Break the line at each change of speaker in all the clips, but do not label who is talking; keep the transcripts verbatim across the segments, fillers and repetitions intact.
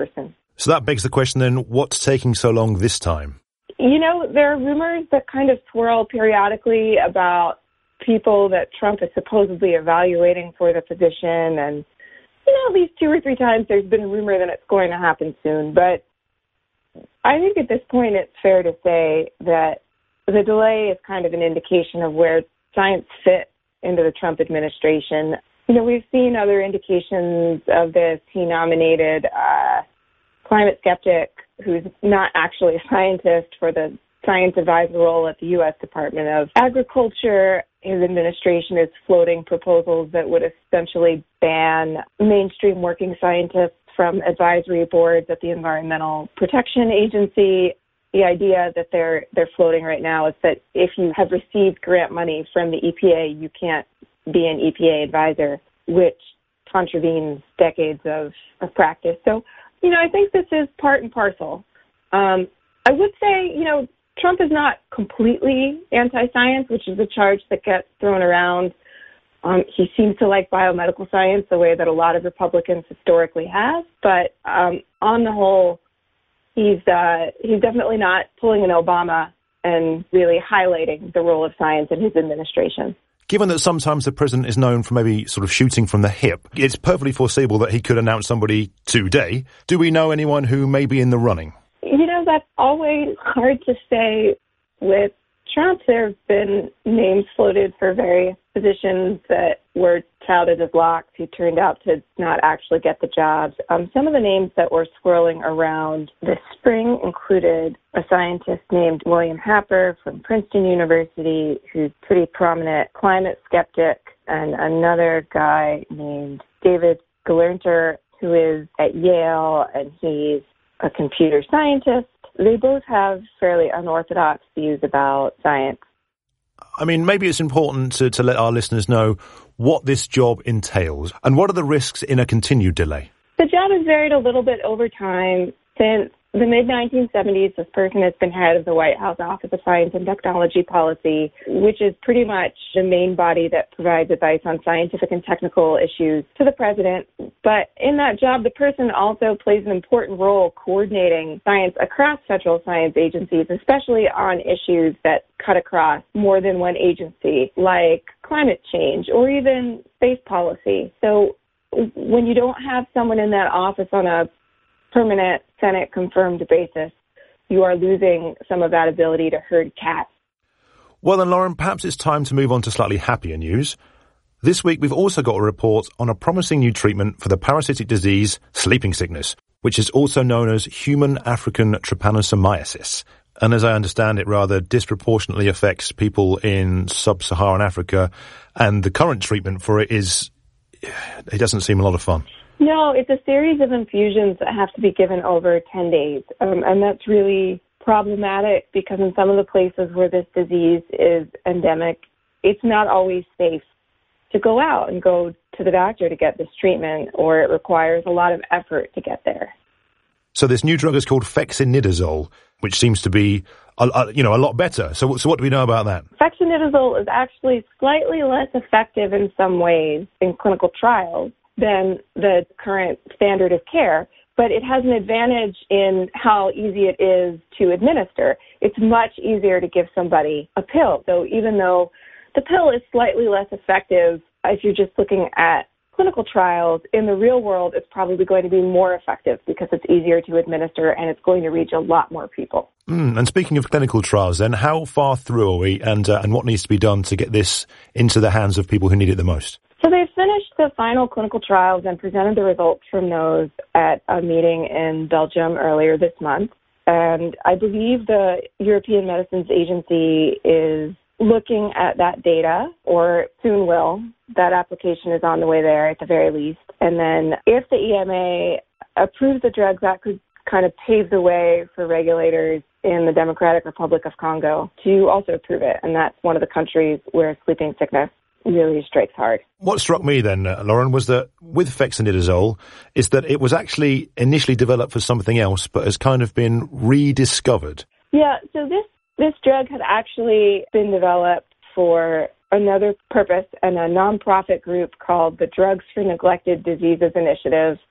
person.
So that begs the question then, what's taking so long this time?
You know, there are rumors that kind of swirl periodically about people that Trump is supposedly evaluating for the position. And, you know, at least two or three times there's been a rumor that it's going to happen soon. But I think at this point it's fair to say that the delay is kind of an indication of where science fits into the Trump administration. You know, we've seen other indications of this. He nominated a climate skeptic who's not actually a scientist for the science advisor role at the U S Department of Agriculture. His administration is floating proposals that would essentially ban mainstream working scientists from advisory boards at the Environmental Protection Agency. The idea that they're they're floating right now is that if you have received grant money from the E P A, you can't be an E P A advisor, which contravenes decades of, of practice. So, you know, I think this is part and parcel. Um, I would say, you know, Trump is not completely anti-science, which is a charge that gets thrown around. Um, he seems to like biomedical science the way that a lot of Republicans historically have. But um, on the whole, he's uh, he's definitely not pulling an Obama and really highlighting the role of science in his administration.
Given that sometimes the president is known for maybe sort of shooting from the hip, it's perfectly foreseeable that he could announce somebody today. Do we know anyone who may be in the running?
You know, that's always hard to say. With Trump, there have been names floated for various positions that were touted as locks who turned out to not actually get the jobs. Um, some of the names that were swirling around this spring included a scientist named William Happer from Princeton University, who's a pretty prominent climate skeptic, and another guy named David Gelernter, who is at Yale, and he's a computer scientist. They both have fairly unorthodox views about science.
I mean, maybe it's important to, to let our listeners know what this job entails and what are the risks in a continued delay.
The job has varied a little bit over time. Since the mid nineteen seventies, this person has been head of the White House Office of Science and Technology Policy, which is pretty much the main body that provides advice on scientific and technical issues to the president. But in that job, the person also plays an important role coordinating science across federal science agencies, especially on issues that cut across more than one agency, like climate change or even space policy. So when you don't have someone in that office on a permanent Senate-confirmed basis, you are losing some of that ability to herd cats.
Well then, Lauren, perhaps it's time to move on to slightly happier news. This week, we've also got a report on a promising new treatment for the parasitic disease sleeping sickness, which is also known as human African trypanosomiasis. And as I understand it, rather disproportionately affects people in sub-Saharan Africa. And the current treatment for it is, it doesn't seem a lot of fun.
No, it's a series of infusions that have to be given over ten days. Um, and that's really problematic because in some of the places where this disease is endemic, it's not always safe to go out and go to the doctor to get this treatment, or it requires a lot of effort to get there.
So this new drug is called fexinidazole, which seems to be, a, a, you know, a lot better. So, so what do we know about that?
Fexinidazole is actually slightly less effective in some ways in clinical trials than the current standard of care, but it has an advantage in how easy it is to administer. It's much easier to give somebody a pill. So even though the pill is slightly less effective, if you're just looking at clinical trials, in the real world, it's probably going to be more effective because it's easier to administer and it's going to reach a lot more people.
Mm, and speaking of clinical trials, then, how far through are we, and uh, and what needs to be done to get this into the hands of people who need it the most?
So they've finished the final clinical trials and presented the results from those at a meeting in Belgium earlier this month. And I believe the European Medicines Agency is looking at that data, or soon will. That application is on the way there at the very least. And then if the E M A approves the drugs, that could kind of pave the way for regulators in the Democratic Republic of Congo to also approve it. And that's one of the countries where sleeping sickness really strikes hard.
What struck me then, uh, Lauren, was that with fexinidazole is that it was actually initially developed for something else, but has kind of been rediscovered.
Yeah, so this, this drug had actually been developed for another purpose, and a nonprofit group called the Drugs for Neglected Diseases Initiative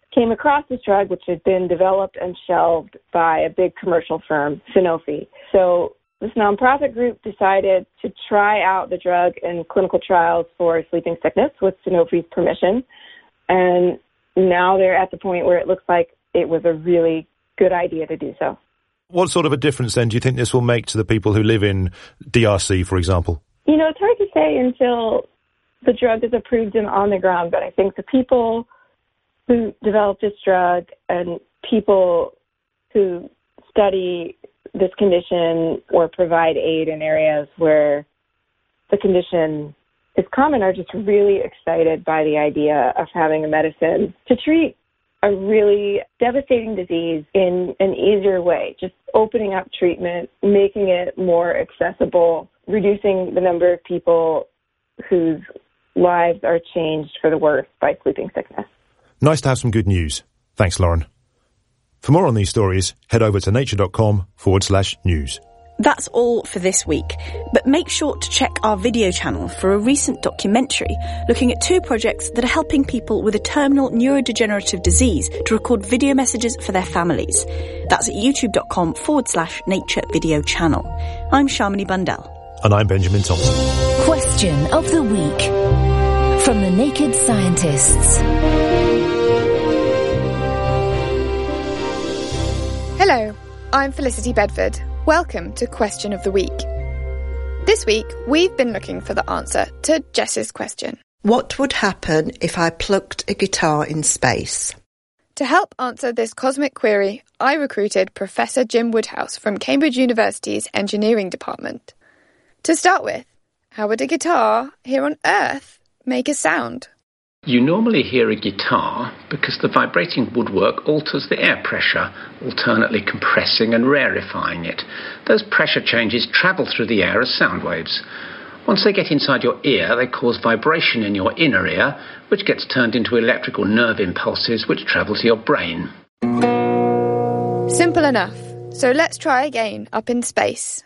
came across this drug, which had been developed and shelved by a big commercial firm, Sanofi. So this nonprofit group decided to try out the drug in clinical trials for sleeping sickness with Sanofi's permission. And now they're at the point where it looks like it was a really good idea to do so.
What sort of a difference, then, do you think this will make to the people who live in D R C, for example?
You know, it's hard to say until the drug is approved and on the ground, but I think the people who develop this drug and people who study this condition or provide aid in areas where the condition is common are just really excited by the idea of having a medicine to treat a really devastating disease in an easier way, just opening up treatment, making it more accessible, reducing the number of people whose lives are changed for the worse by sleeping sickness.
Nice to have some good news. Thanks, Lauren. For more on these stories, head over to nature.com forward slash news.
That's all for this week, but make sure to check our video channel for a recent documentary looking at two projects that are helping people with a terminal neurodegenerative disease to record video messages for their families. That's at youtube.com forward slash nature video channel. I'm Shamini Bundell.
And I'm Benjamin Thompson.
Question of the week from the Naked Scientists.
Hello, I'm Felicity Bedford. Welcome to Question of the Week. This week, we've been looking for the answer to Jess's question.
What would happen if I plugged a guitar in space?
To help answer this cosmic query, I recruited Professor Jim Woodhouse from Cambridge University's Engineering Department. To start with, how would a guitar here on Earth make a sound?
You normally hear a guitar because the vibrating woodwork alters the air pressure, alternately compressing and rarefying it. Those pressure changes travel through the air as sound waves. Once they get inside your ear, they cause vibration in your inner ear, which gets turned into electrical nerve impulses which travel to your brain.
Simple enough. So let's try again up in space.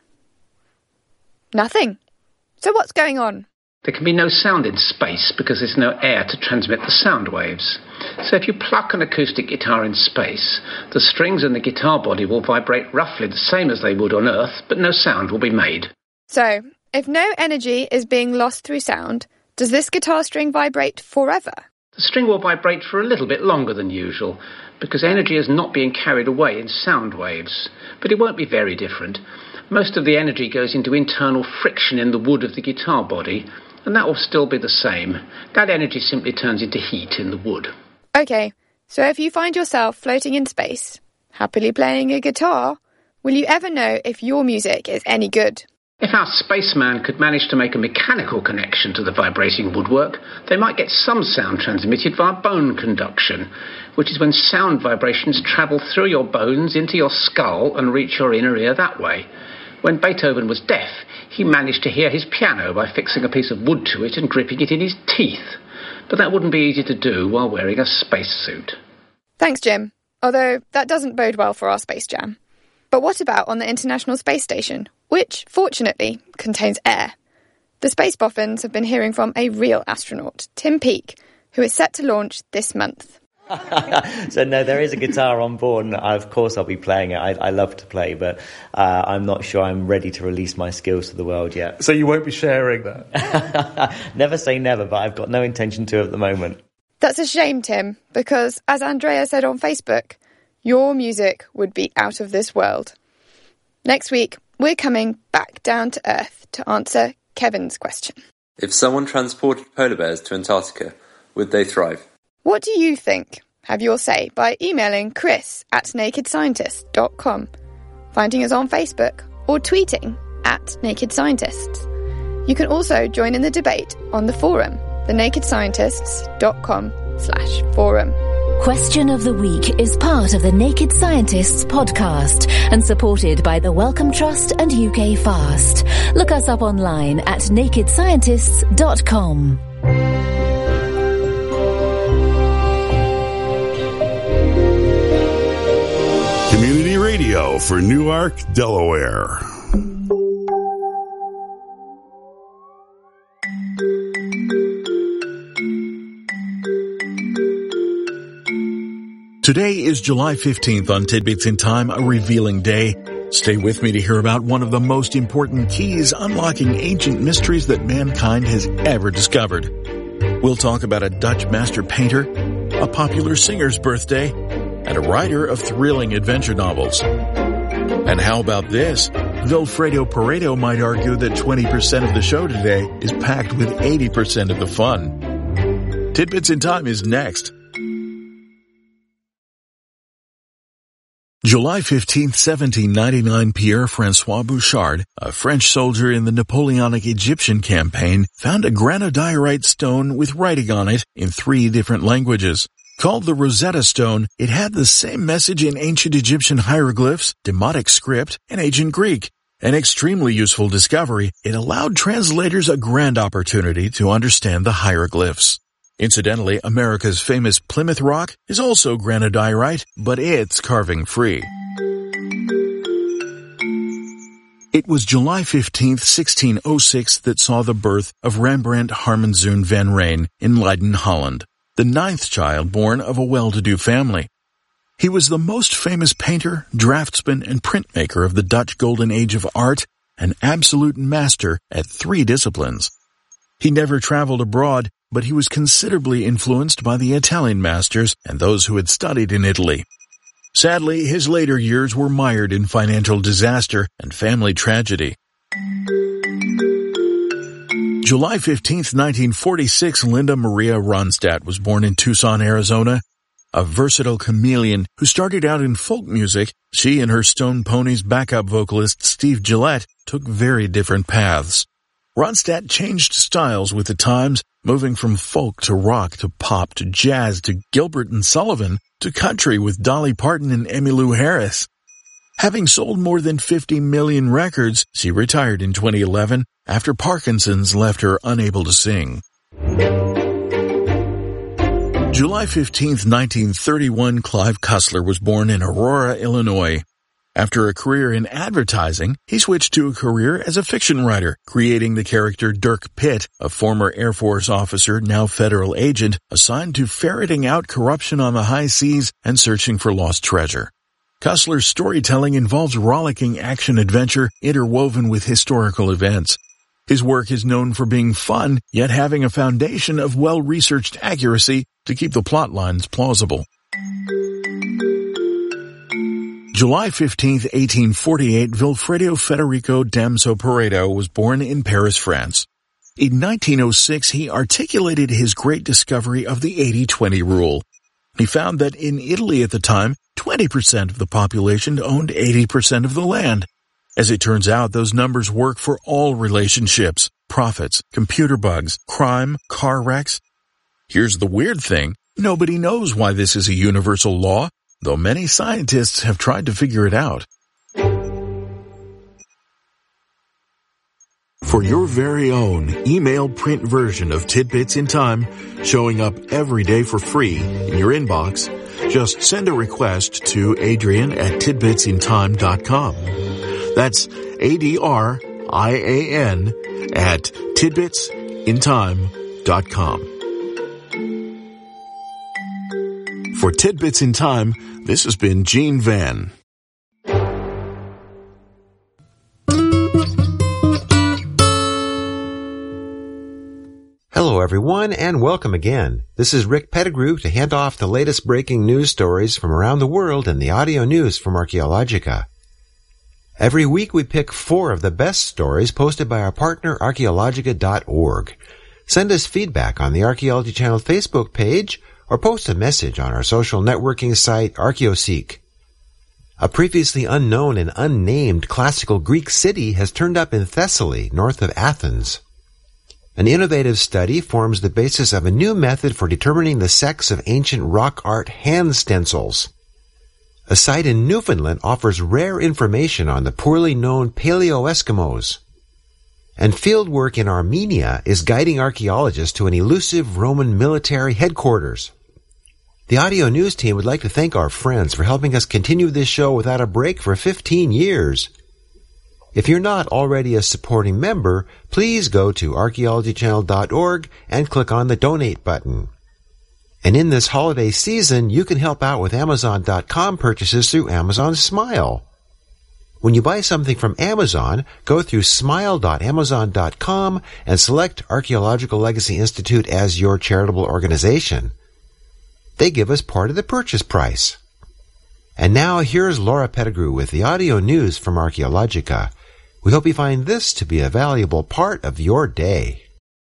Nothing. So what's going on?
There can be no sound in space because there's no air to transmit the sound waves. So if you pluck an acoustic guitar in space, the strings and the guitar body will vibrate roughly the same as they would on Earth, but no sound will be made.
So, if no energy is being lost through sound, does this guitar string vibrate forever?
The string will vibrate for a little bit longer than usual because energy is not being carried away in sound waves, but it won't be very different. Most of the energy goes into internal friction in the wood of the guitar body, and that will still be the same. That energy simply turns into heat in the wood.
OK, so if you find yourself floating in space, happily playing a guitar, will you ever know if your music is any good?
If our spaceman could manage to make a mechanical connection to the vibrating woodwork, they might get some sound transmitted via bone conduction, which is when sound vibrations travel through your bones into your skull and reach your inner ear that way. When Beethoven was deaf, he managed to hear his piano by fixing a piece of wood to it and gripping it in his teeth. But that wouldn't be easy to do while wearing a spacesuit.
Thanks, Jim. Although that doesn't bode well for our Space Jam. But what about on the International Space Station, which, fortunately, contains air? The Space Boffins have been hearing from a real astronaut, Tim Peake, who is set to launch this month.
So no, there is a guitar on board, and I, of course I'll be playing it. I, I love to play, but uh, I'm not sure I'm ready to release my skills to the world yet.
So you won't be sharing that?
Never say never, but I've got no intention to at the moment.
That's a shame, Tim, because as Andrea said on Facebook, your music would be out of this world. Next week, we're coming back down to Earth to answer Kevin's question.
If someone transported polar bears to Antarctica, would they thrive?
What do you think? Have your say by emailing chris at naked scientist dot com, finding us on Facebook, or tweeting at Naked Scientists. You can also join in the debate on the forum, the naked scientists dot com slash forum.
Question of the Week is part of the Naked Scientists podcast and supported by the Wellcome Trust and U K Fast. Look us up online at naked scientists dot com.
Community radio for Newark, Delaware.
Today is July fifteenth on Tidbits in Time, a revealing day. Stay with me to hear about one of the most important keys unlocking ancient mysteries that mankind has ever discovered. We'll talk about a Dutch master painter, a popular singer's birthday, and a writer of thrilling adventure novels. And how about this? Vilfredo Pareto might argue that twenty percent of the show today is packed with eighty percent of the fun. Tidbits in Time is next. July fifteenth, seventeen ninety-nine, Pierre-François Bouchard, a French soldier in the Napoleonic Egyptian campaign, found a granodiorite stone with writing on it in three different languages. Called the Rosetta Stone, it had the same message in ancient Egyptian hieroglyphs, Demotic script, and ancient Greek. An extremely useful discovery, it allowed translators a grand opportunity to understand the hieroglyphs. Incidentally, America's famous Plymouth Rock is also granodiorite, but it's carving-free. It was July fifteenth, sixteen oh six that saw the birth of Rembrandt Harmenzoon van Rijn in Leiden, Holland, the ninth child born of a well-to-do family. He was the most famous painter, draftsman, and printmaker of the Dutch Golden Age of art, an absolute master at three disciplines. He never traveled abroad, but he was considerably influenced by the Italian masters and those who had studied in Italy. Sadly, his later years were mired in financial disaster and family tragedy. July fifteenth, nineteen forty-six, Linda Maria Ronstadt was born in Tucson, Arizona. A versatile chameleon who started out in folk music, she and her Stone Ponies backup vocalist Steve Gillette took very different paths. Ronstadt changed styles with the times, moving from folk to rock to pop to jazz to Gilbert and Sullivan to country with Dolly Parton and Emmylou Harris. Having sold more than fifty million records, she retired in twenty eleven after Parkinson's left her unable to sing. July fifteenth, nineteen thirty-one, Clive Cussler was born in Aurora, Illinois. After a career in advertising, he switched to a career as a fiction writer, creating the character Dirk Pitt, a former Air Force officer, now federal agent, assigned to ferreting out corruption on the high seas and searching for lost treasure. Cussler's storytelling involves rollicking action-adventure interwoven with historical events. His work is known for being fun, yet having a foundation of well-researched accuracy to keep the plot lines plausible. July fifteenth, eighteen forty-eight, Vilfredo Federico Damso Pareto was born in Paris, France. In nineteen oh six, he articulated his great discovery of the eighty twenty rule. He found that in Italy at the time, twenty percent of the population owned eighty percent of the land. As it turns out, those numbers work for all relationships, profits, computer bugs, crime, car wrecks. Here's the weird thing. Nobody knows why this is a universal law, though many scientists have tried to figure it out. For your very own email print version of Tidbits in Time, showing up every day for free in your inbox, just send a request to Adrian at tidbits in time dot com. That's A D R I A N at tidbits in time dot com. For Tidbits in Time, this has been Gene Van.
Hello everyone, and welcome again. This is Rick Pettigrew to hand off the latest breaking news stories from around the world in the audio news from Archaeologica. Every week we pick four of the best stories posted by our partner archaeologica dot org. Send us feedback on the Archaeology Channel Facebook page or post a message on our social networking site Archaeoseek. A previously unknown and unnamed classical Greek city has turned up in Thessaly, north of Athens. An innovative study forms the basis of a new method for determining the sex of ancient rock art hand stencils. A site in Newfoundland offers rare information on the poorly known Paleo-Eskimos. And fieldwork in Armenia is guiding archaeologists to an elusive Roman military headquarters. The audio news team would like to thank our friends for helping us continue this show without a break for fifteen years. If you're not already a supporting member, please go to archaeology channel dot org and click on the donate button. And in this holiday season, you can help out with Amazon dot com purchases through Amazon Smile. When you buy something from Amazon, go through smile dot amazon dot com and select Archaeological Legacy Institute as your charitable organization. They give us part of the purchase price. And now here's Laura Pettigrew with the audio news from Archaeologica. We hope you find this to be a valuable part of your day.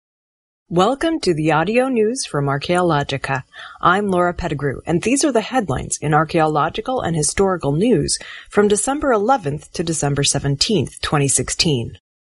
Welcome to the audio news from Archaeologica. I'm Laura Pettigrew, and these are the headlines in archaeological and historical news from December eleventh to December seventeenth, twenty sixteen.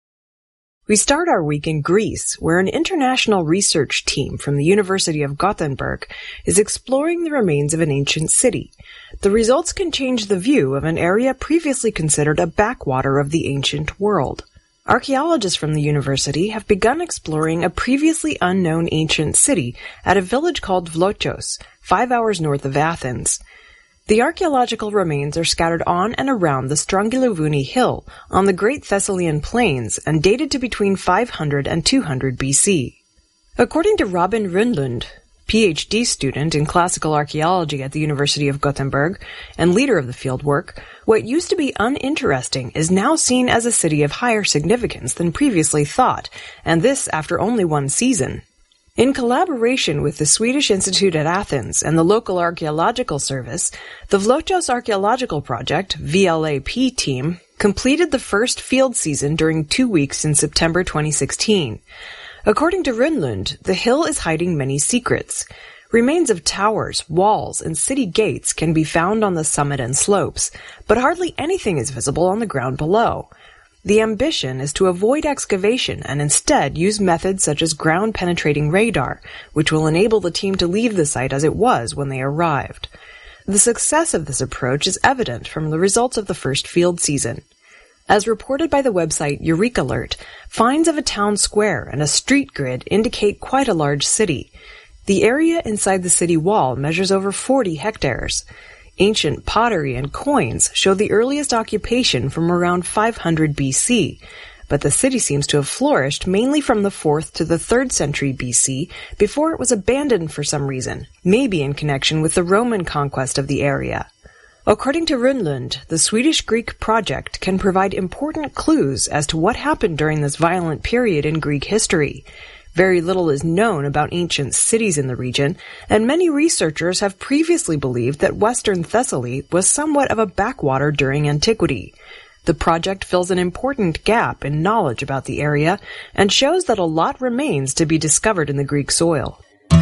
We start our week in Greece, where an international research team from the University of Gothenburg is exploring the remains of an ancient city. The results can change the view of an area previously considered a backwater of the ancient world. Archaeologists from the university have begun exploring a previously unknown ancient city at a village called Vlochos, five hours north of Athens. The archaeological remains are scattered on and around the Strongylovouni Hill on the Great Thessalian Plains and dated to between five hundred and two hundred B C. According to Robin Rundlund, P H D student in classical archaeology at the University of Gothenburg and leader of the fieldwork, what used to be uninteresting is now seen as a city of higher significance than previously thought, and this after only one season. In collaboration with the Swedish Institute at Athens and the local archaeological service, the Vlochos Archaeological Project, V L A P team, completed the first field season during two weeks in September twenty sixteen. According to Rundlund, the hill is hiding many secrets. Remains of towers, walls, and city gates can be found on the summit and slopes, but hardly anything is visible on the ground below. The ambition is to avoid excavation and instead use methods such as ground-penetrating radar, which will enable the team to leave the site as it was when they arrived. The success of this approach is evident from the results of the first field season. As reported by the website Eureka Alert, finds of a town square and a street grid indicate quite a large city. The area inside the city wall measures over forty hectares. Ancient pottery and coins show the earliest occupation from around five hundred B C, but the city seems to have flourished mainly from the fourth to the third century B C before it was abandoned for some reason, maybe in connection with the Roman conquest of the area. According to Rundlund, the Swedish-Greek project can provide important clues as to what happened during this violent period in Greek history. Very little is known about ancient cities in the region, and many researchers have previously believed that Western Thessaly was somewhat of a backwater during antiquity. The project fills an important gap in knowledge about the area and shows that a lot remains to be discovered in the Greek soil.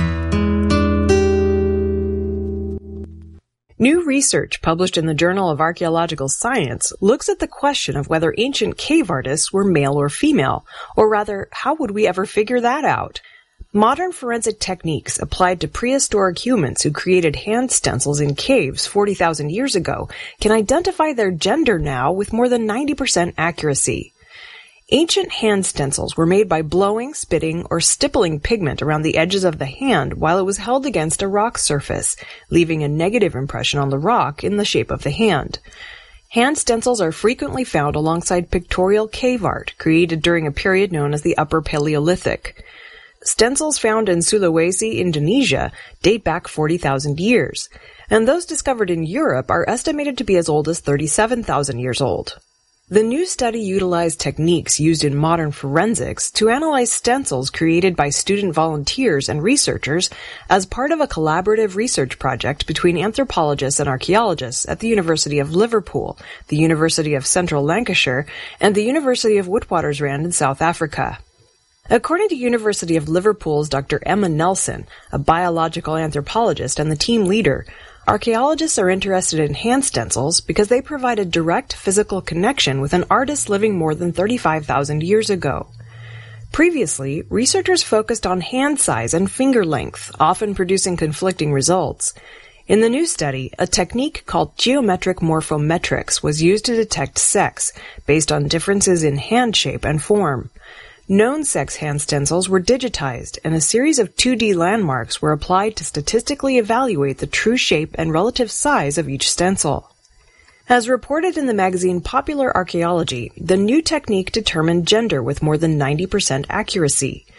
New research published in the Journal of Archaeological Science looks at the question of whether ancient cave artists were male or female, or rather, how would we ever figure that out? Modern forensic techniques applied to prehistoric humans who created hand stencils in caves forty thousand years ago can identify their gender now with more than ninety percent accuracy. Ancient hand stencils were made by blowing, spitting, or stippling pigment around the edges of the hand while it was held against a rock surface, leaving a negative impression on the rock in the shape of the hand. Hand stencils are frequently found alongside pictorial cave art, created during a period known as the Upper Paleolithic. Stencils found in Sulawesi, Indonesia, date back forty thousand years, and those discovered in Europe are estimated to be as old as thirty-seven thousand years old. The new study utilized techniques used in modern forensics to analyze stencils created by student volunteers and researchers as part of a collaborative research project between anthropologists and archaeologists at the University of Liverpool, the University of Central Lancashire, and the University of Witwatersrand in South Africa. According to University of Liverpool's Doctor Emma Nelson, a biological anthropologist and the team leader, archaeologists are interested in hand stencils because they provide a direct physical connection with an artist living more than thirty-five thousand years ago. Previously, researchers focused on hand size and finger length, often producing conflicting results. In the new study, a technique called geometric morphometrics was used to detect sex based on differences in hand shape and form. Known sex hand stencils were digitized, and a series of two D landmarks were applied to statistically evaluate the true shape and relative size of each stencil. As reported in the magazine Popular Archaeology, the new technique determined gender with more than ninety percent accuracy.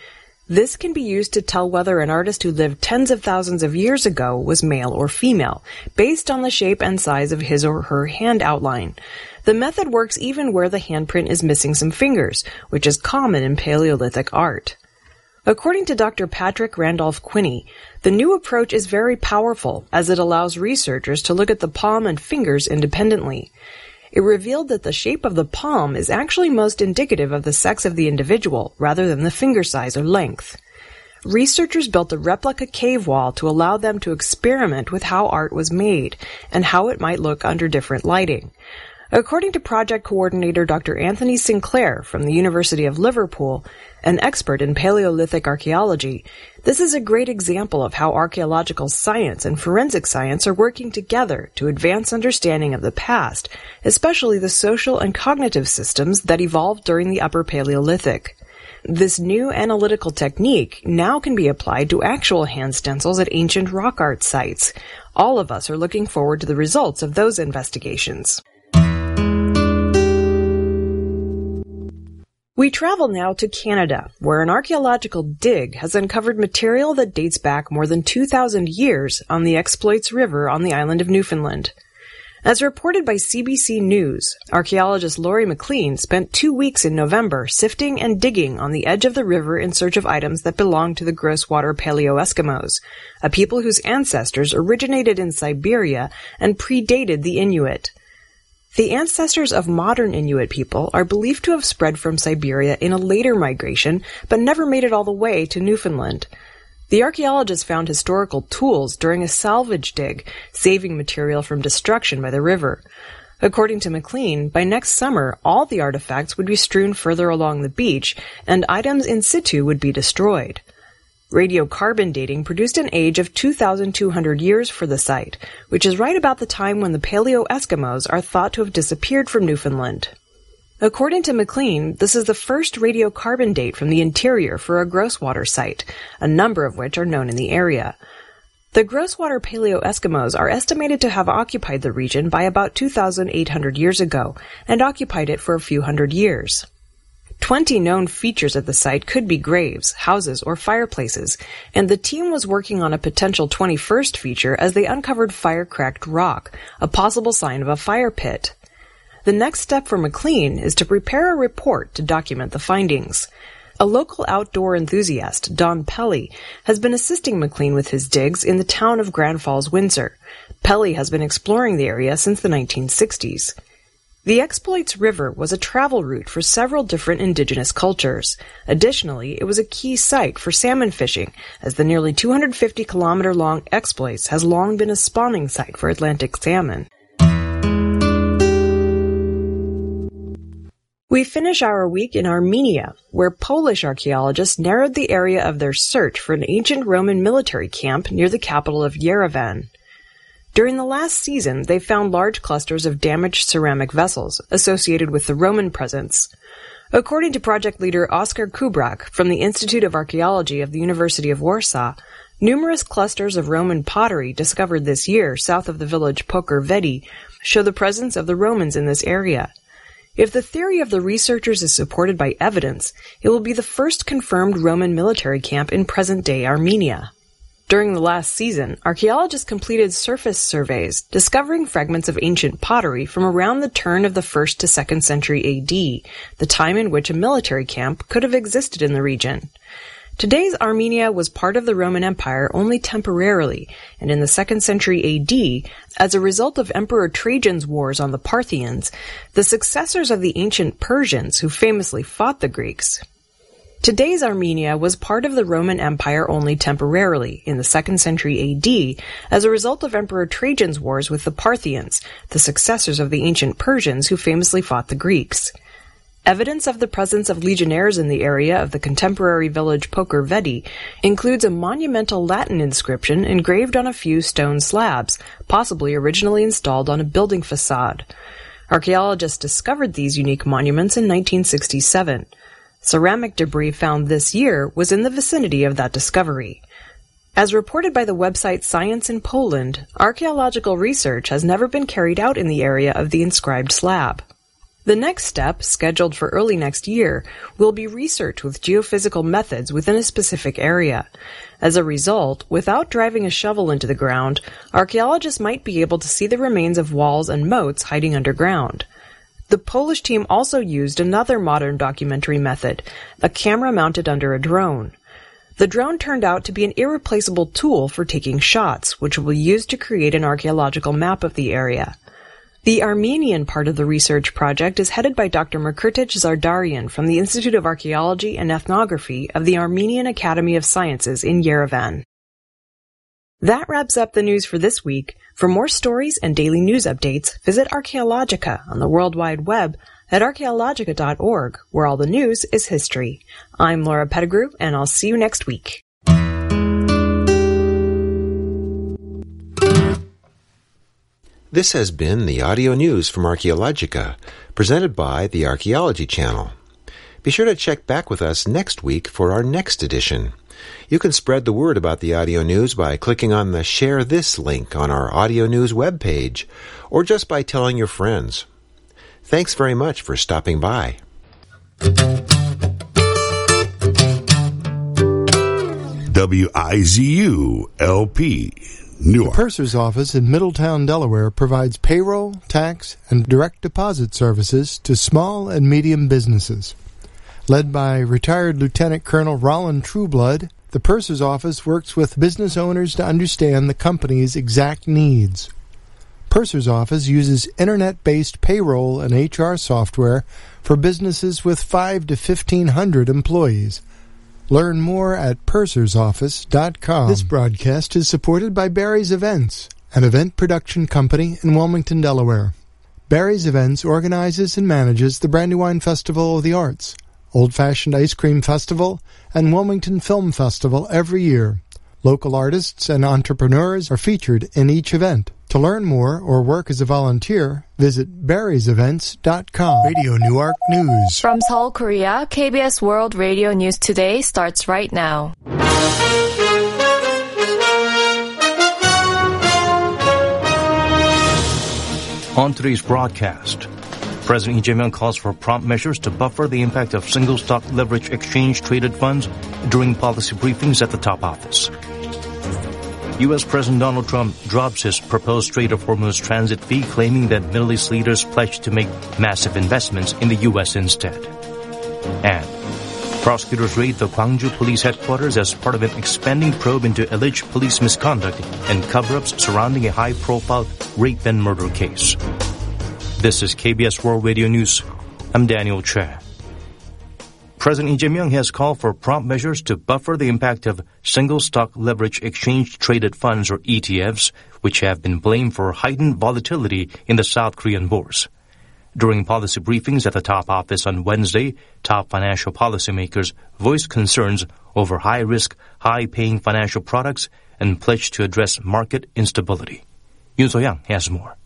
This can be used to tell whether an artist who lived tens of thousands of years ago was male or female, based on the shape and size of his or her hand outline. The method works even where the handprint is missing some fingers, which is common in Paleolithic art. According to Doctor Patrick Randolph-Quinney, the new approach is very powerful as it allows researchers to look at the palm and fingers independently. It revealed that the shape of the palm is actually most indicative of the sex of the individual, rather than the finger size or length. Researchers built a replica cave wall to allow them to experiment with how art was made, and how it might look under different lighting. According to project coordinator Doctor Anthony Sinclair from the University of Liverpool, an expert in Paleolithic archaeology, this is a great example of how archaeological science and forensic science are working together to advance understanding of the past, especially the social and cognitive systems that evolved during the Upper Paleolithic. This new analytical technique now can be applied to actual hand stencils at ancient rock art sites. All of us are looking forward to the results of those investigations. We travel now to Canada, where an archaeological dig has uncovered material that dates back more than two thousand years on the Exploits River on the island of Newfoundland. As reported by C B C News, archaeologist Laurie McLean spent two weeks in November sifting and digging on the edge of the river in search of items that belonged to the Grosswater Paleo-Eskimos, a people whose ancestors originated in Siberia and predated the Inuit. The ancestors of modern Inuit people are believed to have spread from Siberia in a later migration, but never made it all the way to Newfoundland. The archaeologists found historical tools during a salvage dig, saving material from destruction by the river. According to McLean, by next summer, all the artifacts would be strewn further along the beach, and items in situ would be destroyed. Radiocarbon dating produced an age of two thousand two hundred years for the site, which is right about the time when the Paleo-Eskimos are thought to have disappeared from Newfoundland. According to McLean, this is the first radiocarbon date from the interior for a Grosswater site, a number of which are known in the area. The Grosswater Paleo-Eskimos are estimated to have occupied the region by about two thousand eight hundred years ago, and occupied it for a few hundred years. Twenty known features at the site could be graves, houses, or fireplaces, and the team was working on a potential twenty-first feature as they uncovered fire-cracked rock, a possible sign of a fire pit. The next step for McLean is to prepare a report to document the findings. A local outdoor enthusiast, Don Pelly, has been assisting McLean with his digs in the town of Grand Falls, Windsor. Pelly has been exploring the area since the nineteen sixties. The Exploits River was a travel route for several different indigenous cultures. Additionally, it was a key site for salmon fishing, as the nearly two hundred fifty kilometer long Exploits has long been a spawning site for Atlantic salmon. We finish our week in Armenia, where Polish archaeologists narrowed the area of their search for an ancient Roman military camp near the capital of Yerevan. During the last season, they found large clusters of damaged ceramic vessels associated with the Roman presence. According to project leader Oskar Kubrak from the Institute of Archaeology of the University of Warsaw, numerous clusters of Roman pottery discovered this year south of the village Poker-Vedi show the presence of the Romans in this area. If the theory of the researchers is supported by evidence, it will be the first confirmed Roman military camp in present-day Armenia. During the last season, archaeologists completed surface surveys, discovering fragments of ancient pottery from around the turn of the first to second century A D, the time in which a military camp could have existed in the region. Today's Armenia was part of the Roman Empire only temporarily, and in the second century A D, as a result of Emperor Trajan's wars on the Parthians, the successors of the ancient Persians who famously fought the Greeks. Today's Armenia was part of the Roman Empire only temporarily, in the second century A D, as a result of Emperor Trajan's wars with the Parthians, the successors of the ancient Persians who famously fought the Greeks. Evidence of the presence of legionnaires in the area of the contemporary village Poker-Vedi includes a monumental Latin inscription engraved on a few stone slabs, possibly originally installed on a building facade. Archaeologists discovered these unique monuments in nineteen sixty-seven. Ceramic debris found this year was in the vicinity of that discovery. As reported by the website Science in Poland, archaeological research has never been carried out in the area of the inscribed slab. The next step, scheduled for early next year, will be research with geophysical methods within a specific area. As a result, without driving a shovel into the ground, archaeologists might be able to see the remains of walls and moats hiding underground. The Polish team also used another modern documentary method, a camera mounted under a drone. The drone turned out to be an irreplaceable tool for taking shots, which will be used to create an archaeological map of the area. The Armenian part of the research project is headed by Doctor Murkirtic Zardarian from the Institute of Archaeology and Ethnography of the Armenian Academy of Sciences in Yerevan. That wraps up the news for this week. For more stories and daily news updates, visit Archaeologica on the World Wide Web at archaeologica dot org, where all the news is history. I'm Laura Pettigrew, and I'll see you next week.
This has been the audio news from Archaeologica, presented by the Archaeology Channel. Be sure to check back with us next week for our next edition. You can spread the word about the audio news by clicking on the Share This link on our audio news webpage, or just by telling your friends. Thanks very much for stopping by.
W I Z U L P Newark.
The Purser's office in Middletown, Delaware provides payroll, tax, and direct deposit services to small and medium businesses. Led by retired Lieutenant Colonel Roland Trueblood, the Purser's office works with business owners to understand the company's exact needs. Purser's office uses internet-based payroll and H R software for businesses with five to fifteen hundred employees. Learn more at pursers office dot com. This broadcast is supported by Barry's Events, an event production company in Wilmington, Delaware. Barry's Events organizes and manages the Brandywine Festival of the Arts, Old-Fashioned Ice Cream Festival, and Wilmington Film Festival every year. Local artists and entrepreneurs are featured in each event. To learn more or work as a volunteer, visit barrys events dot com. Radio Newark News.
From Seoul, Korea, K B S World Radio News Today starts right now.
On today's broadcast, President Lee Jae-myung calls for prompt measures to buffer the impact of single-stock leverage exchange-traded funds during policy briefings at the top office. U S. President Donald Trump drops his proposed Strait of Hormuz transit fee, claiming that Middle East leaders pledged to make massive investments in the U S instead. And prosecutors raid the Gwangju police headquarters as part of an expanding probe into alleged police misconduct and cover-ups surrounding a high-profile rape and murder case. This is K B S World Radio News. I'm Daniel Che. President Lee Jae-myung has called for prompt measures to buffer the impact of single-stock leverage exchange-traded funds, or E T Fs, which have been blamed for heightened volatility in the South Korean bourse. During policy briefings at the top office on Wednesday, top financial policymakers voiced concerns over high-risk, high-paying financial products and pledged to address market instability. Yoon So-yang has more.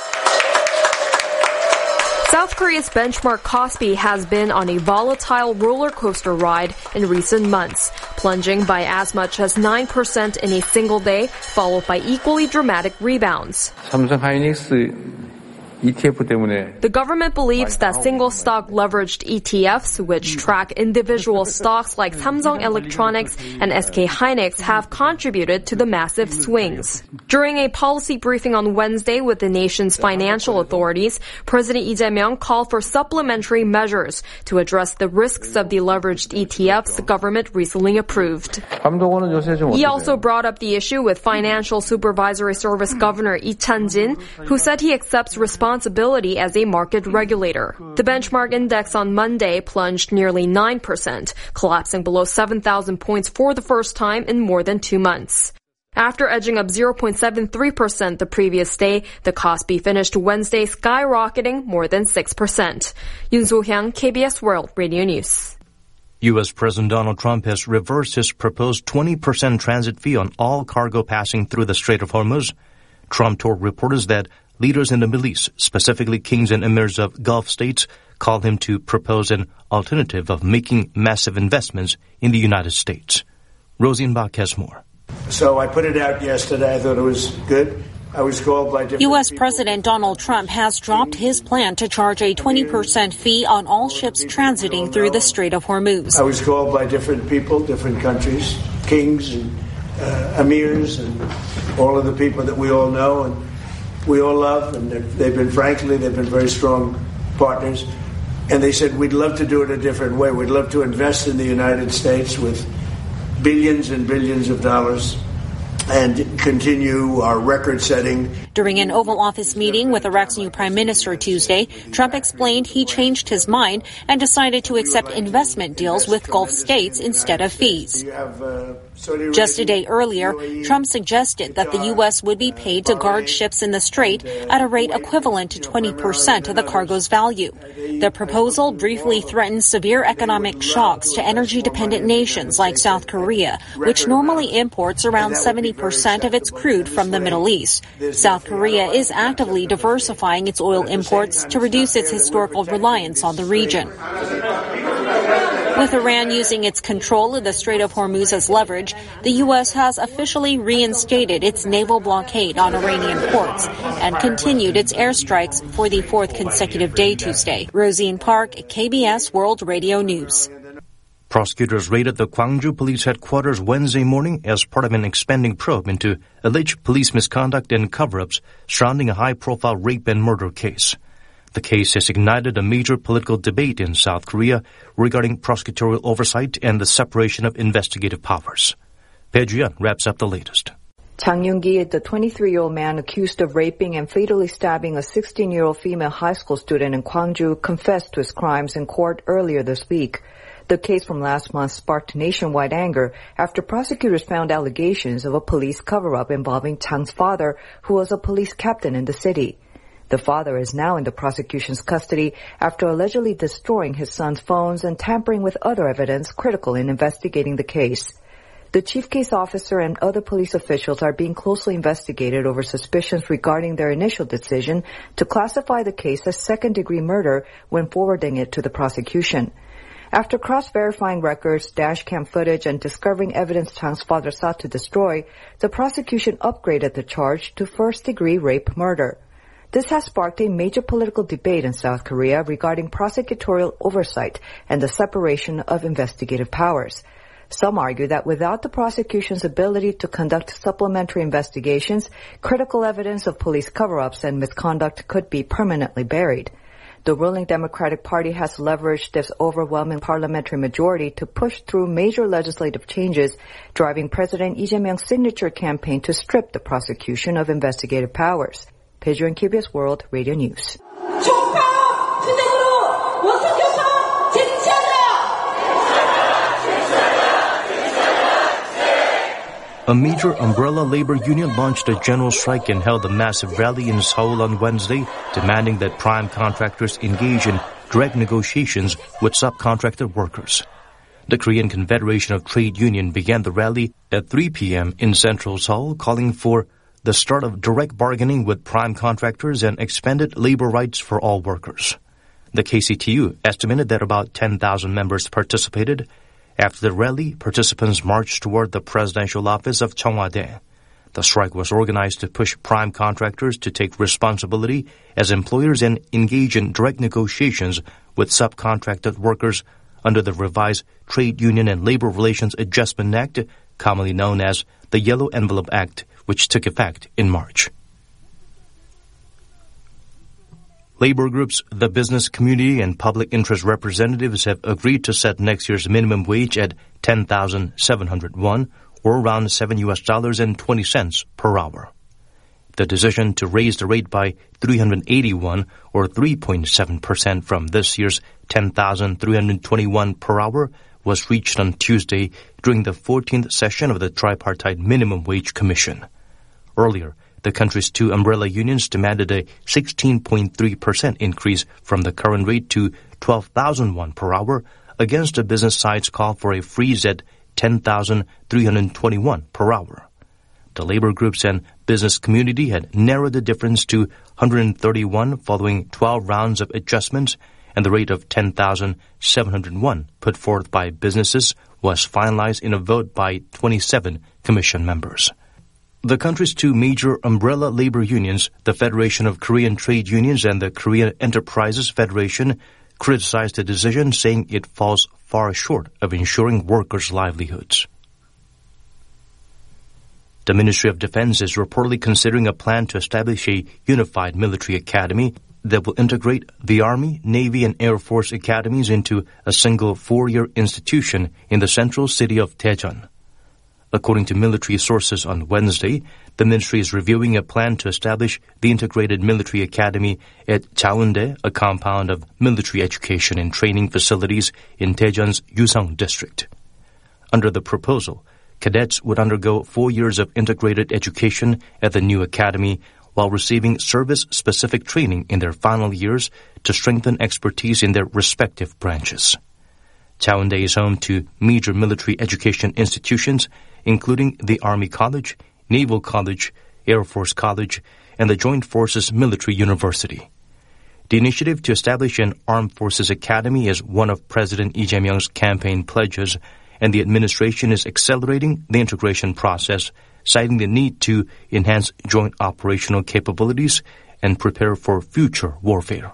South Korea's benchmark Kospi has been on a volatile roller coaster ride in recent months, plunging by as much as nine percent in a single day, followed by equally dramatic rebounds.
삼성 하이닉스 E T F 때문에
The government believes that single-stock leveraged E T Fs, which track individual stocks like Samsung Electronics and S K Hynix, have contributed to the massive swings. During a policy briefing on Wednesday with the nation's financial authorities, President Lee Jae-myung called for supplementary measures to address the risks of the leveraged E T Fs the government recently approved. He also brought up the issue with Financial Supervisory Service Governor Lee Chan-jin, who said he accepts responsibility responsibility as a market regulator. The benchmark index on Monday plunged nearly nine percent, collapsing below seven thousand points for the first time in more than two months. After edging up zero point seven three percent the previous day, the Kospi finished Wednesday skyrocketing more than six percent. Yoon So-hyang, K B S World Radio News.
U S. President Donald Trump has reversed his proposed twenty percent transit fee on all cargo passing through the Strait of Hormuz. Trump told reporters that leaders in the Middle East, specifically kings and emirs of Gulf states, called him to propose an alternative of making massive investments in the United States. Rosenbach has more.
So I put it out yesterday. I thought it was good. I was called by different
U S President Donald Trump has dropped his plan to charge a twenty percent fee on all ships transiting through the Strait of Hormuz.
I was called by different people, different countries, kings and uh, emirs and all of the people that we all know and we all love. And they've been, frankly, they've been very strong partners. And they said, we'd love to do it a different way. We'd love to invest in the United States with billions and billions of dollars and continue our record-setting.
During an Oval Office meeting with Iraq's new prime minister Tuesday, Trump explained he changed his mind and decided to accept investment deals with Gulf states instead of fees. Just a day earlier, Trump suggested that the U S would be paid to guard ships in the Strait at a rate equivalent to twenty percent of the cargo's value. The proposal briefly threatened severe economic shocks to energy-dependent nations like South Korea, which normally imports around seventy percent of its crude from the Middle East. South Korea is actively diversifying its oil imports to reduce its historical reliance on the region. With Iran using its control of the Strait of Hormuz as leverage, the U S has officially reinstated its naval blockade on Iranian ports and continued its airstrikes for the fourth consecutive day Tuesday. Rosine Park, K B S World Radio News.
Prosecutors raided the Gwangju police headquarters Wednesday morning as part of an expanding probe into alleged police misconduct and cover-ups surrounding a high-profile rape and murder case. The case has ignited a major political debate in South Korea regarding prosecutorial oversight and the separation of investigative powers. Bae Ji-yeon wraps up the latest.
Chang Yoon-gi, the twenty-three-year-old man accused of raping and fatally stabbing a sixteen-year-old female high school student in Gwangju, confessed to his crimes in court earlier this week. The case from last month sparked nationwide anger after prosecutors found allegations of a police cover-up involving Chang's father, who was a police captain in the city. The father is now in the prosecution's custody after allegedly destroying his son's phones and tampering with other evidence critical in investigating the case. The chief case officer and other police officials are being closely investigated over suspicions regarding their initial decision to classify the case as second-degree murder when forwarding it to the prosecution. After cross-verifying records, dashcam footage, and discovering evidence Chang's father sought to destroy, the prosecution upgraded the charge to first-degree rape murder. This has sparked a major political debate in South Korea regarding prosecutorial oversight and the separation of investigative powers. Some argue that without the prosecution's ability to conduct supplementary investigations, critical evidence of police cover-ups and misconduct could be permanently buried. The ruling Democratic Party has leveraged its overwhelming parliamentary majority to push through major legislative changes, driving President Lee Jae-myung's signature campaign to strip the prosecution of investigative powers. Bae Ji-yeon, K B S World Radio News.
A major umbrella labor union launched a general strike and held a massive rally in Seoul on Wednesday, demanding that prime contractors engage in direct negotiations with subcontracted workers. The Korean Confederation of Trade Union began the rally at three p.m. in central Seoul, calling for the start of direct bargaining with prime contractors and expanded labor rights for all workers. The K C T U estimated that about ten thousand members participated. After the rally, participants marched toward the presidential office of Cheongwade. The strike was organized to push prime contractors to take responsibility as employers and engage in direct negotiations with subcontracted workers under the revised Trade Union and Labor Relations Adjustment Act, commonly known as the Yellow Envelope Act, which took effect in March. Labor groups, the business community, and public interest representatives have agreed to set next year's minimum wage at ten thousand seven hundred won, or around seven U S dollars and twenty cents per hour. The decision to raise the rate by three hundred eighty-one, or three point seven percent from this year's ten thousand three hundred twenty-one per hour was reached on Tuesday during the fourteenth session of the Tripartite Minimum Wage Commission. Earlier, the country's two umbrella unions demanded a sixteen point three percent increase from the current rate to twelve thousand won per hour against the business side's call for a freeze at ten thousand three hundred twenty-one per hour. The labor groups and business community had narrowed the difference to one hundred thirty-one following twelve rounds of adjustments, and the rate of ten thousand seven hundred won put forth by businesses was finalized in a vote by twenty-seven commission members. The country's two major umbrella labor unions, the Federation of Korean Trade Unions and the Korea Enterprises Federation, criticized the decision, saying it falls far short of ensuring workers' livelihoods. The Ministry of Defense is reportedly considering a plan to establish a unified military academy that will integrate the Army, Navy, and Air Force academies into a single four-year institution in the central city of Daejeon. According to military sources on Wednesday, the ministry is reviewing a plan to establish the Integrated Military Academy at Jaeundae, a compound of military education and training facilities in Daejeon's Yuseong district. Under the proposal, cadets would undergo four years of integrated education at the new academy while receiving service-specific training in their final years to strengthen expertise in their respective branches. Jaeundae is home to major military education institutions, including the Army College, Naval College, Air Force College, and the Joint Forces Military University. The initiative to establish an Armed Forces Academy is one of President Lee Jae-myung's campaign pledges, and the administration is accelerating the integration process, citing the need to enhance joint operational capabilities and prepare for future warfare.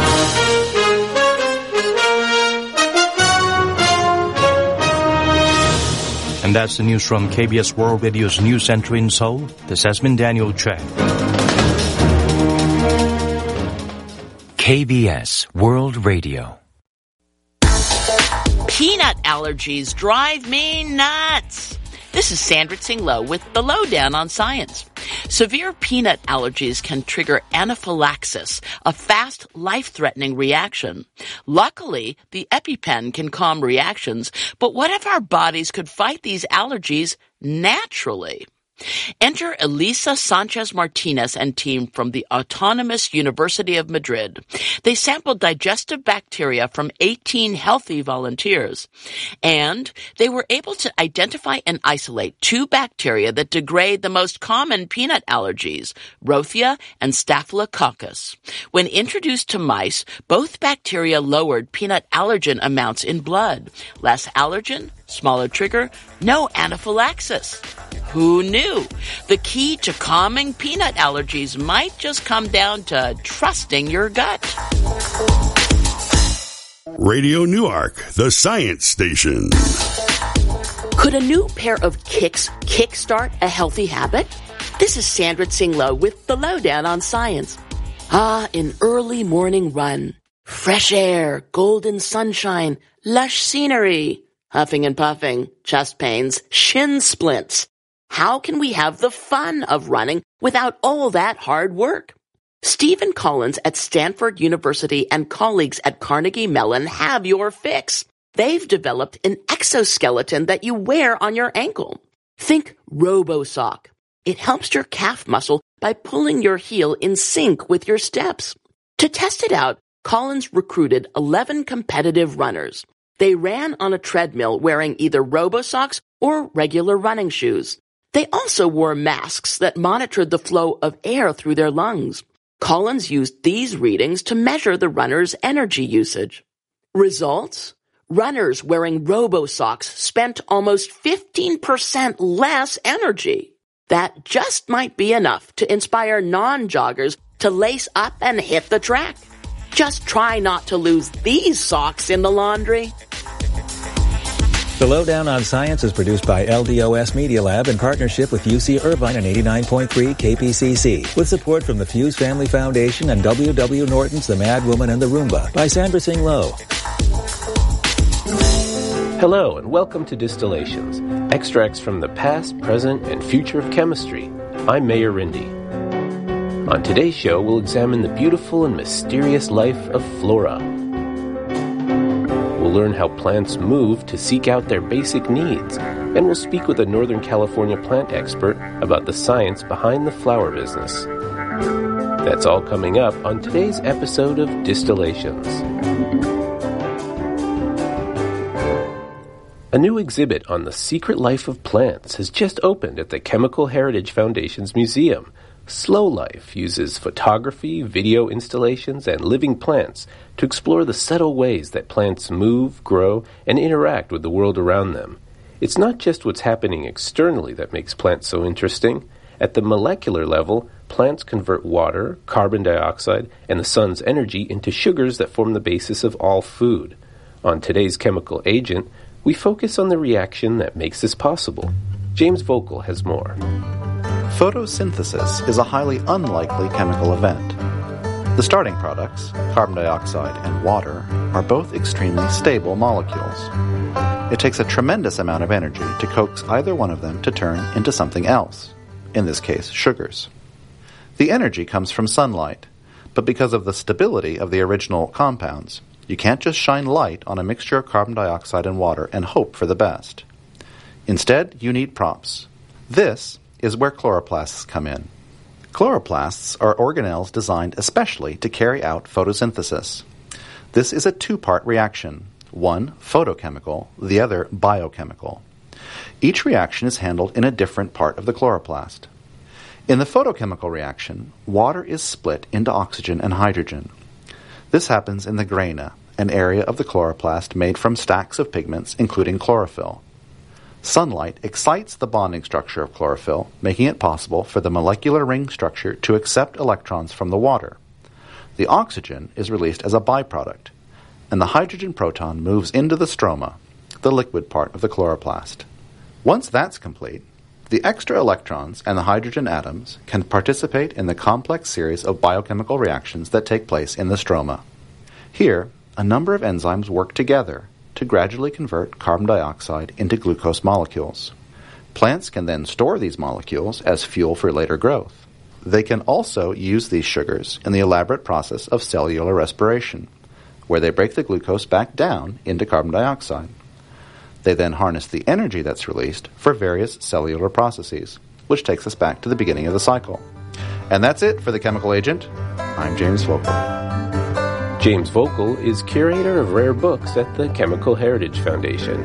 And that's the news from K B S World Radio's News Center in Seoul. This has been Daniel Chang.
K B S World Radio.
Peanut allergies drive me nuts. This is Sandra Tsing-Loh with the Lowdown on Science. Severe peanut allergies can trigger anaphylaxis, a fast, life-threatening reaction. Luckily, the EpiPen can calm reactions, but what if our bodies could fight these allergies naturally? Enter Elisa Sanchez-Martinez and team from the Autonomous University of Madrid. They sampled digestive bacteria from eighteen healthy volunteers, and they were able to identify and isolate two bacteria that degrade the most common peanut allergies, Rothia and Staphylococcus. When introduced to mice, both bacteria lowered peanut allergen amounts in blood. Less allergen, smaller trigger, no anaphylaxis. Who knew? The key to calming peanut allergies might just come down to trusting your gut.
Radio Newark, the science station.
Could a new pair of kicks kickstart a healthy habit? This is Sandra Tsing-Loh with the Lowdown on Science. Ah, an early morning run. Fresh air, golden sunshine, lush scenery. Huffing and puffing, chest pains, shin splints. How can we have the fun of running without all that hard work? Stephen Collins at Stanford University and colleagues at Carnegie Mellon have your fix. They've developed an exoskeleton that you wear on your ankle. Think RoboSock. It helps your calf muscle by pulling your heel in sync with your steps. To test it out, Collins recruited eleven competitive runners. They ran on a treadmill wearing either RoboSocks or regular running shoes. They also wore masks that monitored the flow of air through their lungs. Collins used these readings to measure the runner's energy usage. Results? Runners wearing RoboSocks spent almost fifteen percent less energy. That just might be enough to inspire non-joggers to lace up and hit the track. Just try not to lose these socks in the laundry.
The Lowdown on Science is produced by L D O S Media Lab in partnership with U C Irvine and eighty-nine point three K P C C, with support from the Fuse Family Foundation and W W Norton's The Mad Woman and the Roomba by Sandra Tsing-Loh.
Hello and welcome to Distillations, extracts from the past, present, and future of chemistry. I'm Mayor Rindy. On today's show, we'll examine the beautiful and mysterious life of flora. We'll learn how plants move to seek out their basic needs, and we'll speak with a Northern California plant expert about the science behind the flower business. That's all coming up on today's episode of Distillations. A new exhibit on the secret life of plants has just opened at the Chemical Heritage Foundation's museum. Slow Life uses photography, video installations, and living plants to explore the subtle ways that plants move, grow, and interact with the world around them. It's not just what's happening externally that makes plants so interesting. At the molecular level, plants convert water, carbon dioxide, and the sun's energy into sugars that form the basis of all food. On today's chemical agent, we focus on the reaction that makes this possible. James Voelkel has more.
Photosynthesis is a highly unlikely chemical event. The starting products, carbon dioxide and water, are both extremely stable molecules. It takes a tremendous amount of energy to coax either one of them to turn into something else, in this case, sugars. The energy comes from sunlight, but because of the stability of the original compounds, you can't just shine light on a mixture of carbon dioxide and water and hope for the best. Instead, you need props. This is where chloroplasts come in. Chloroplasts are organelles designed especially to carry out photosynthesis. This is a two-part reaction, one photochemical, the other biochemical. Each reaction is handled in a different part of the chloroplast. In the photochemical reaction, water is split into oxygen and hydrogen. This happens in the grana, an area of the chloroplast made from stacks of pigments, including chlorophyll. Sunlight excites the bonding structure of chlorophyll, making it possible for the molecular ring structure to accept electrons from the water. The oxygen is released as a byproduct, and the hydrogen proton moves into the stroma, the liquid part of the chloroplast. Once that's complete, the extra electrons and the hydrogen atoms can participate in the complex series of biochemical reactions that take place in the stroma. Here, a number of enzymes work together to gradually convert carbon dioxide into glucose molecules. Plants can then store these molecules as fuel for later growth. They can also use these sugars in the elaborate process of cellular respiration, where they break the glucose back down into carbon dioxide. They then harness the energy that's released for various cellular processes, which takes us back to the beginning of the cycle. And that's it for The Chemical Agent. I'm James Voelkel.
James Voelkel is curator of rare books at the Chemical Heritage Foundation.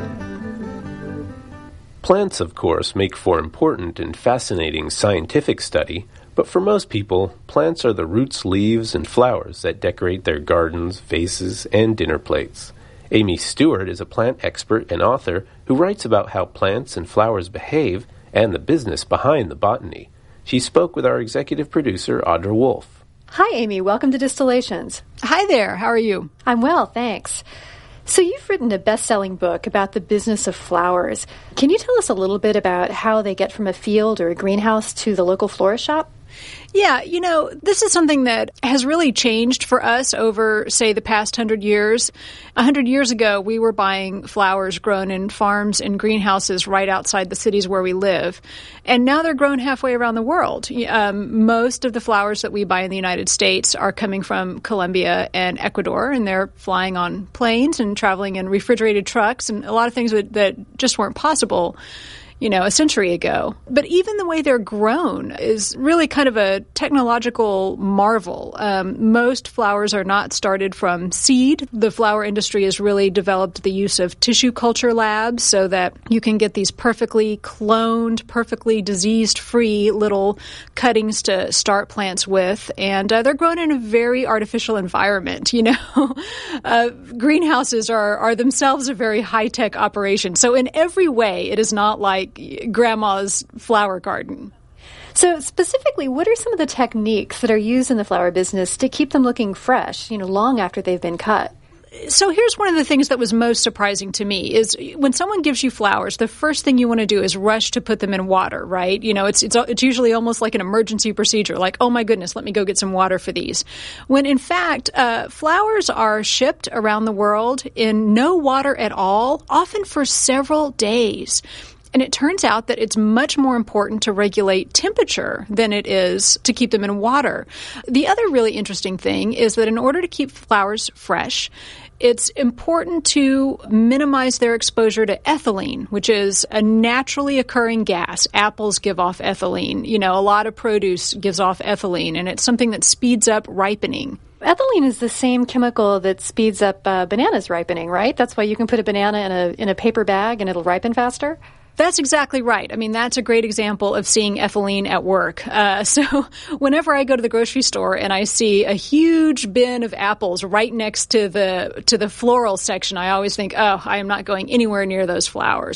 Plants, of course, make for important and fascinating scientific study, but for most people, plants are the roots, leaves, and flowers that decorate their gardens, vases, and dinner plates. Amy Stewart is a plant expert and author who writes about how plants and flowers behave and the business behind the botany. She spoke with our executive producer, Audra Wolf.
Hi, Amy. Welcome to Distillations.
Hi there. How are you?
I'm well, thanks. So you've written a best-selling book about the business of flowers. Can you tell us a little bit about how they get from a field or a greenhouse to the local florist shop?
Yeah, you know, this is something that has really changed for us over, say, the past hundred years. A hundred years ago, we were buying flowers grown in farms and greenhouses right outside the cities where we live. And now they're grown halfway around the world. Um, most of the flowers that we buy in the United States are coming from Colombia and Ecuador, and they're flying on planes and traveling in refrigerated trucks and a lot of things that, that just weren't possible, you know, a century ago. But even the way they're grown is really kind of a technological marvel. Um, most flowers are not started from seed. The flower industry has really developed the use of tissue culture labs so that you can get these perfectly cloned, perfectly disease-free little cuttings to start plants with. And uh, they're grown in a very artificial environment, you know. uh, greenhouses are, are themselves a very high-tech operation. So in every way, it is not like grandma's flower garden.
So specifically, what are some of the techniques that are used in the flower business to keep them looking fresh, you know, long after they've been cut?
So here's one of the things that was most surprising to me is when someone gives you flowers, the first thing you want to do is rush to put them in water, right? You know, it's it's it's usually almost like an emergency procedure, like, oh my goodness, let me go get some water for these. When in fact, uh, flowers are shipped around the world in no water at all, often for several days. And it turns out that it's much more important to regulate temperature than it is to keep them in water. The other really interesting thing is that in order to keep flowers fresh, it's important to minimize their exposure to ethylene, which is a naturally occurring gas. Apples give off ethylene. You know, a lot of produce gives off ethylene, and it's something that speeds up ripening.
Ethylene is the same chemical that speeds up uh, bananas ripening, right? That's why you can put a banana in a in a paper bag and it'll ripen faster?
That's exactly right. I mean, that's a great example of seeing ethylene at work. Uh, so whenever I go to the grocery store and I see a huge bin of apples right next to the to the floral section, I always think, oh, I am not going anywhere near those flowers.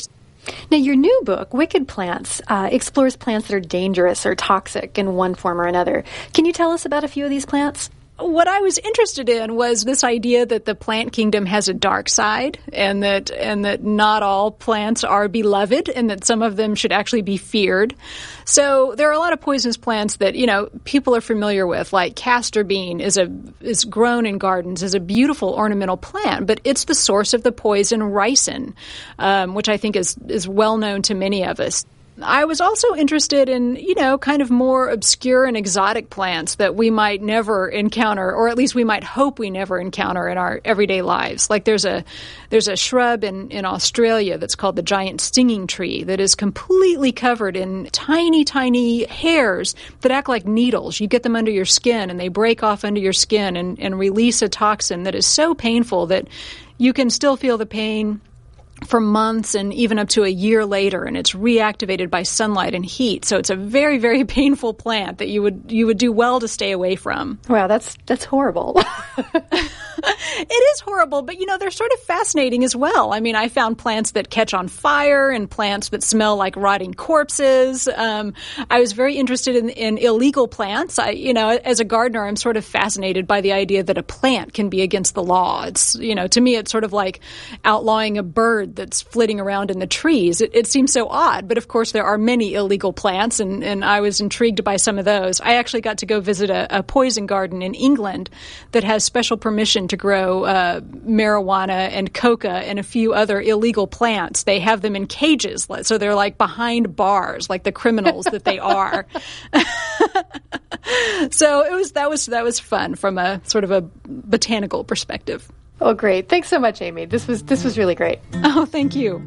Now, your new book, Wicked Plants, uh, explores plants that are dangerous or toxic in one form or another. Can you tell us about a few of these plants?
What I was interested in was this idea that the plant kingdom has a dark side, and that and that not all plants are beloved, and that some of them should actually be feared. So there are a lot of poisonous plants that, you know, people are familiar with, like castor bean is a is grown in gardens as a beautiful ornamental plant, but it's the source of the poison ricin, um, which I think is is well known to many of us. I was also interested in, you know, kind of more obscure and exotic plants that we might never encounter, or at least we might hope we never encounter in our everyday lives. Like there's a there's a shrub in, in Australia that's called the giant stinging tree that is completely covered in tiny, tiny hairs that act like needles. You get them under your skin and they break off under your skin and, and release a toxin that is so painful that you can still feel the pain for months and even up to a year later, and it's reactivated by sunlight and heat. So it's a very, very painful plant that you would you would do well to stay away from.
Wow, that's that's horrible.
It is horrible, but, you know, they're sort of fascinating as well. I mean, I found plants that catch on fire and plants that smell like rotting corpses. Um, I was very interested in, in illegal plants. I, you know, as a gardener, I'm sort of fascinated by the idea that a plant can be against the law. It's, you know, to me, it's sort of like outlawing a bird that's flitting around in the trees. It, it seems so odd, but of course there are many illegal plants, and, and I was intrigued by some of those. I actually got to go visit a, a poison garden in England that has special permission to grow uh, marijuana and coca and a few other illegal plants. They have them in cages, so they're like behind bars, like the criminals that they are. So it was that was that was fun from a sort of a botanical perspective.
Oh, great. Thanks so much, Amy. This was this was really great.
Oh, thank you.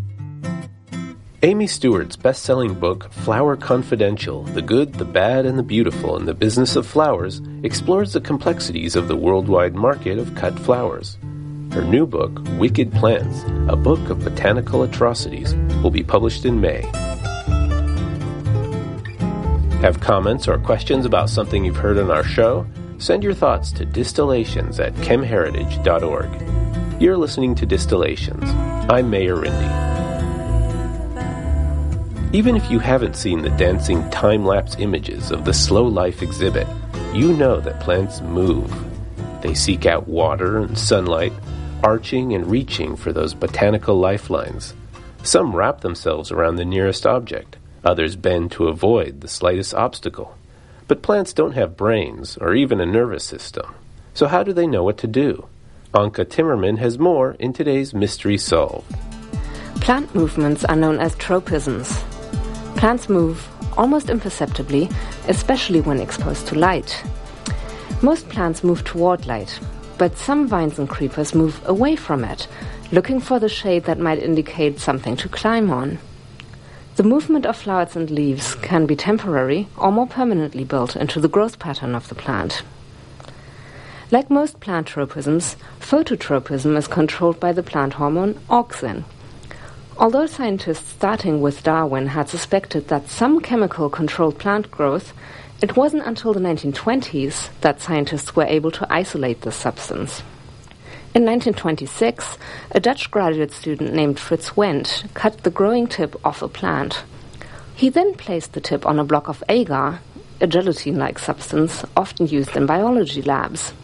Amy Stewart's best-selling book, Flower Confidential, The Good, the Bad, and the Beautiful in the Business of Flowers, explores the complexities of the worldwide market of cut flowers. Her new book, Wicked Plants, a book of botanical atrocities, will be published in May. Have comments or questions about something you've heard on our show? Send your thoughts to distillations at chemheritage dot org. You're listening to Distillations. I'm Mayor Rindy. Even if you haven't seen the dancing time-lapse images of the Slow Life exhibit, you know that plants move. They seek out water and sunlight, arching and reaching for those botanical lifelines. Some wrap themselves around the nearest object. Others bend to avoid the slightest obstacle. But plants don't have brains or even a nervous system. So how do they know what to do? Anka Timmerman has more in today's Mystery Solved.
Plant movements are known as tropisms. Plants move almost imperceptibly, especially when exposed to light. Most plants move toward light, but some vines and creepers move away from it, looking for the shade that might indicate something to climb on. The movement of flowers and leaves can be temporary or more permanently built into the growth pattern of the plant. Like most plant tropisms, phototropism is controlled by the plant hormone auxin. Although scientists starting with Darwin had suspected that some chemical controlled plant growth, it wasn't until the nineteen twenties that scientists were able to isolate this substance. In nineteen twenty-six, a Dutch graduate student named Fritz Wendt cut the growing tip off a plant. He then placed the tip on a block of agar, a gelatin-like substance often used in biology labs.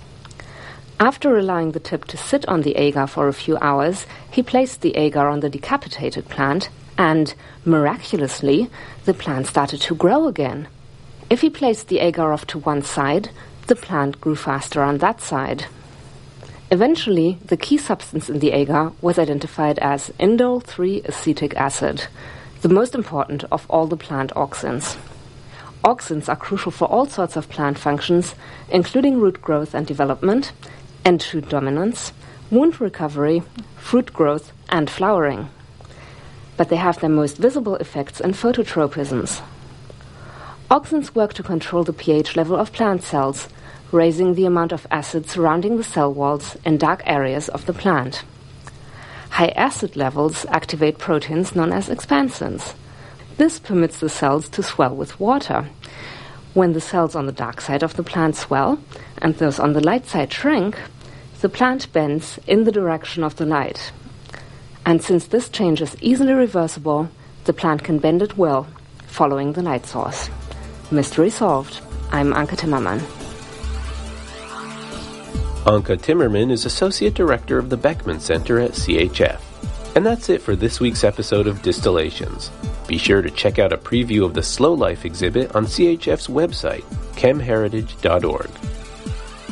After allowing the tip to sit on the agar for a few hours, he placed the agar on the decapitated plant, and, miraculously, the plant started to grow again. If he placed the agar off to one side, the plant grew faster on that side. Eventually, the key substance in the agar was identified as indole three acetic acid, the most important of all the plant auxins. Auxins are crucial for all sorts of plant functions, including root growth and development, end shoot dominance, wound recovery, fruit growth, and flowering. But they have their most visible effects in phototropisms. Auxins work to control the pH level of plant cells, raising the amount of acid surrounding the cell walls in dark areas of the plant. High acid levels activate proteins known as expansins. This permits the cells to swell with water. When the cells on the dark side of the plant swell, and those on the light side shrink, the plant bends in the direction of the light. And since this change is easily reversible, the plant can bend it well, following the light source. Mystery solved. I'm Anke Timmermann.
Anke Timmermann is Associate Director of the Beckman Center at C H F. And that's it for this week's episode of Distillations. Be sure to check out a preview of the Slow Life exhibit on C H F's website, chem heritage dot org.